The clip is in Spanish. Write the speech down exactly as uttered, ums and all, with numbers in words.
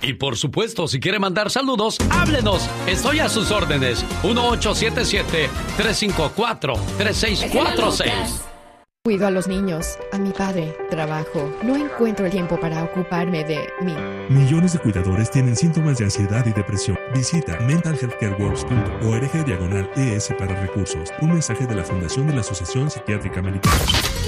Y por supuesto, si quiere mandar saludos, háblenos. Estoy a sus órdenes. uno ocho siete siete, tres cinco cuatro, tres seis cuatro seis. Cuido a los niños, a mi padre, trabajo. No encuentro el tiempo para ocuparme de mí. Millones de cuidadores tienen síntomas de ansiedad y depresión. Visita mental health care works punto org diagonal E S para recursos. Un mensaje de la Fundación de la Asociación Psiquiátrica Americana.